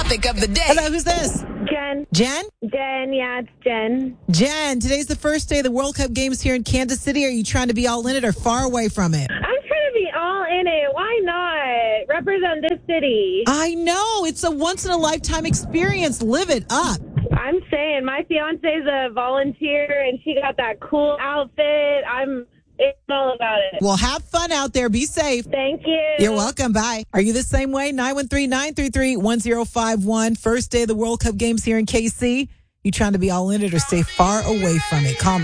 topic of the day. Hello, who's this? Jen. Jen? Jen, yeah, it's Jen. Jen, today's the first day of the World Cup games here in Kansas City. Are you trying to be all in it or far away from it? I'm trying to be all in it. Why not? Represent this city. I know. It's a once-in-a-lifetime experience. Live it up. I'm saying my fiance's a volunteer, and she got that cool outfit. It's all about it. Well, have fun out there. Be safe. Thank you. You're welcome. Bye. Are you the same way? 913-933-1051. First day of the World Cup games here in KC. You trying to be all in it or stay far away from it? Call me.